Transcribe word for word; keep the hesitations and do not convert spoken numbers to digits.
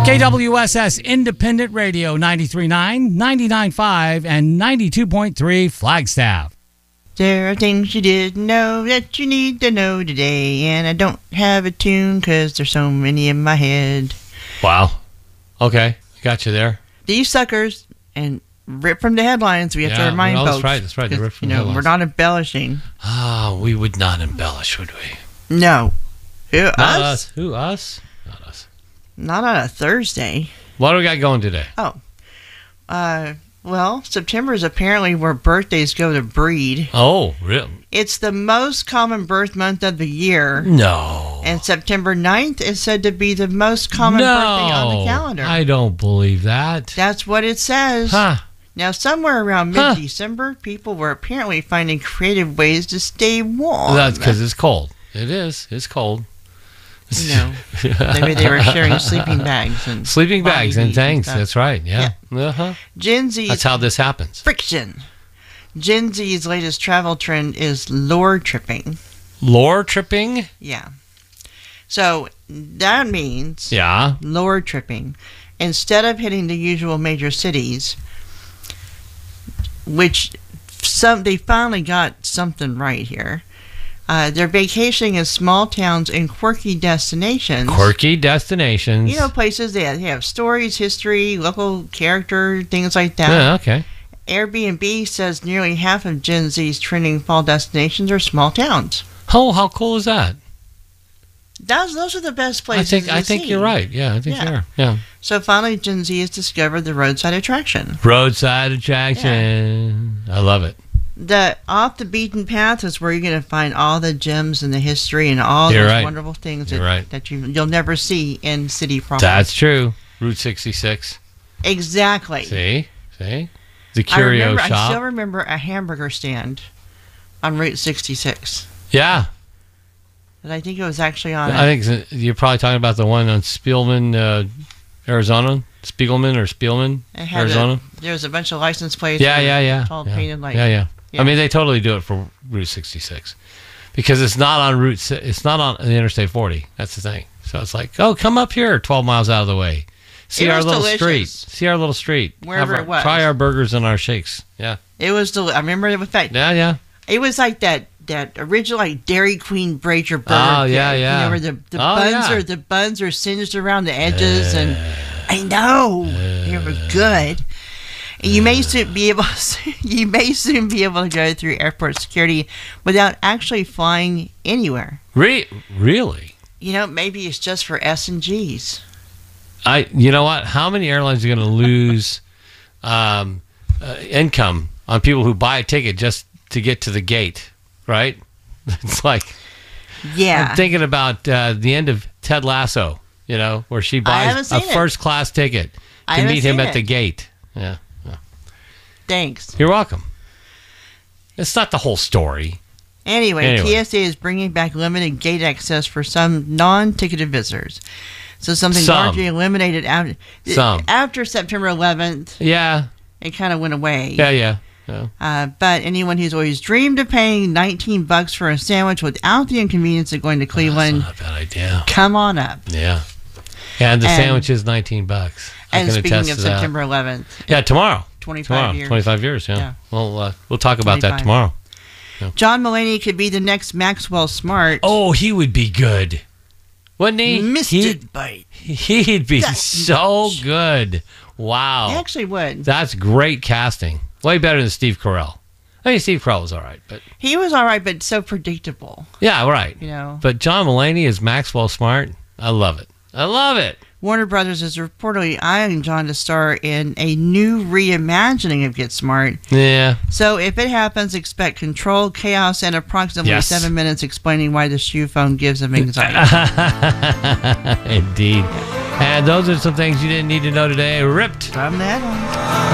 K W S S Independent Radio, ninety-three point nine, ninety-nine point five, and ninety-two point three Flagstaff. There are things you didn't know that you need to know today, and I don't have a tune because there's so many in my head. Wow. Okay, got you there. These suckers, and rip from the headlines, we have Yeah, to remind well, folks. that's right, that's right, they rip from you the know, headlines. we're not embellishing. Ah, we would not embellish, would we? No. Who, Not us? us. Who, us? Not us. Not on a Thursday. What do we got going today? Oh. Uh, well, September is apparently where birthdays go to breed. Oh, really? It's the most common birth month of the year. No. And September ninth is said to be the most common no, birthday on the calendar. I don't believe that. That's what it says. Huh. Now, somewhere around Huh. mid-December, people were apparently finding creative ways to stay warm. That's because it's cold. It is. It's cold. You know, maybe they were sharing sleeping bags and sleeping body bags and heat things. stuff. That's right. Yeah. Uh-huh. Gen Z's That's how this happens. friction. Gen Z's latest travel trend is lore tripping. Lore tripping? Yeah. So that means Yeah. lore tripping. Instead of hitting the usual major cities, which some they finally got something right here. Uh, they're vacationing in small towns and quirky destinations. Quirky destinations. You know, places that have stories, history, local character, things like that. Yeah, okay. Airbnb says nearly half of Gen Z's trending fall destinations are small towns. Oh, how cool is that? Those, those are the best I places think to I think see. you're right. Yeah, I think Yeah. you are. Yeah. So finally, Gen Z has discovered the roadside attraction. Roadside attraction. I love it. The off the beaten path is where you're going to find all the gems and the history and all You're those right. wonderful things You're that, right. that you, you'll never see in city proper. That's true. Route sixty-six. Exactly. See? See? The I curio remember. I shop. still remember a hamburger stand on Route sixty-six. Yeah. And I think it was actually on. I think it's- you're probably talking about the one on Spielman, uh, Arizona? Spiegelman or Spielman, it had Arizona? A, there was a bunch of license plates. Yeah, that yeah, were yeah. All yeah. painted like. yeah, yeah, yeah. I mean, they totally do it for Route sixty-six because it's not on Route. si- It's not on the Interstate forty. That's the thing. So it's like, oh, come up here, twelve miles out of the way. See It our was little delicious. street. See our little street. Wherever Have our- it was. Try our burgers and our shakes. Yeah. It was. Del- I remember the fact. Yeah, yeah. It was like that. That original like Dairy Queen Brazier burger. Oh, yeah, kit, yeah. You know, where the, the Oh, buns yeah. are the buns are singed around the edges, and I know they were good. And you may soon be able. You may soon be able to go through airport security without actually flying anywhere. Re- really? You know, maybe it's just for S and Gs. I. You know what? How many airlines are going to lose um, uh, income on people who buy a ticket just to get to the gate? Right? It's like. Yeah. I'm thinking about uh, the end of Ted Lasso, you know, where she buys haven't a seen it. first class ticket I to haven't meet him seen at the it. gate. Yeah. yeah. Thanks. You're welcome. It's not the whole story. Anyway, Anyway. T S A is bringing back limited gate access for some non-ticketed visitors. So something Some. largely eliminated after Some. after September eleventh. Yeah. It kind of went away. Yeah, yeah. yeah. Uh, but anyone who's always dreamed of paying nineteen bucks for a sandwich without the inconvenience of going to Cleveland, That's not a bad idea. come on up. Yeah. And the And- sandwich is nineteen bucks. I And can speaking attest of to that. September eleventh, Yeah, tomorrow. twenty-five Tomorrow. years. twenty-five years, yeah. Yeah. Well, uh, we'll talk about that twenty-five. tomorrow. John Mulaney could be the next Maxwell Smart. Oh, he would be good. Wouldn't he? Missed He'd, it by. he'd be That so much. good. Wow. He actually would. That's great casting. Way better than Steve Carell. I mean, Steve Carell was all right, but He was all right, but so predictable. yeah, right. You know. But John Mulaney is Maxwell Smart. I love it. I love it. Warner Brothers is reportedly eyeing John to star in a new reimagining of Get Smart. Yeah. So if it happens, expect control, chaos, and approximately Yes. seven minutes explaining why the shoe phone gives him anxiety. Indeed. And those are some things you didn't need to know today. Ripped. From that on.